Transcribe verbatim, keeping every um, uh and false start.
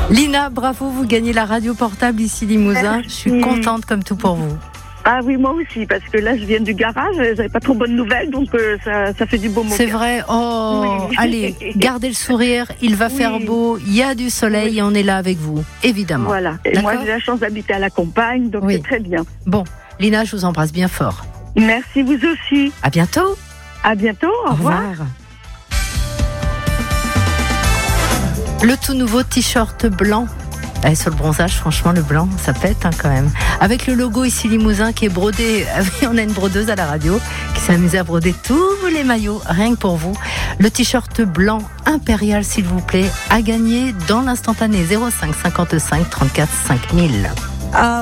Lina, bravo, vous gagnez la radio portable ici Limousin. Merci. Je suis contente comme tout pour vous. Ah oui, moi aussi, parce que là, je viens du garage, j'avais pas trop bonnes nouvelles, donc euh, ça, ça fait du beau moment. C'est vrai, oh, Oui. allez, gardez le sourire, il va Oui. faire beau, il y a du soleil Oui. et on est là avec vous, évidemment. Voilà. Et D'accord. moi, j'ai la chance d'habiter à la campagne, donc Oui. c'est très bien. Bon, Lina, je vous embrasse bien fort. Merci, vous aussi. À bientôt. À bientôt. Au, revoir. Le tout nouveau t-shirt blanc. Eh, sur le bronzage, franchement, le blanc, ça pète hein, quand même. Avec le logo ici Limousin qui est brodé. On a une brodeuse à la radio qui s'est amusée à broder tous les maillots, rien que pour vous. Le t-shirt blanc impérial, s'il vous plaît, à gagner dans l'instantané zéro cinq cinquante-cinq trente-quatre cinq mille. Ah.